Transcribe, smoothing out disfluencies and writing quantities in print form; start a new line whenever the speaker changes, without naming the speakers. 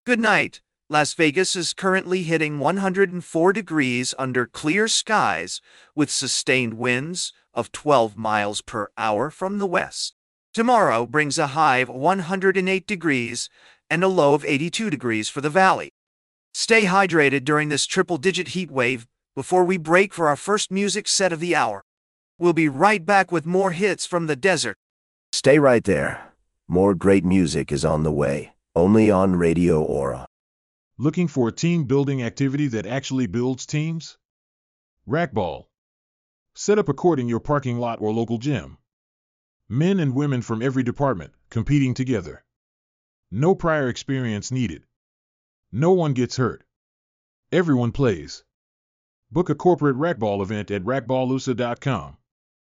Good night. Las Vegas is currently hitting 104 degrees under clear skies with sustained winds of 12 miles per hour from the west. Tomorrow brings a high of 108 degrees and a low of 82 degrees for the valley. Stay hydrated during this triple-digit heat wave before we break for our first music set of the hour. We'll be right back with more hits from the desert.
Stay right there. More great music is on the way, only on Radio Aura.
Looking for a team-building activity that actually builds teams? Racquetball. Set up a court in your parking lot or local gym. Men and women from every department, competing together. No prior experience needed. No one gets hurt. Everyone plays. Book a corporate racquetball event at racquetballusa.com.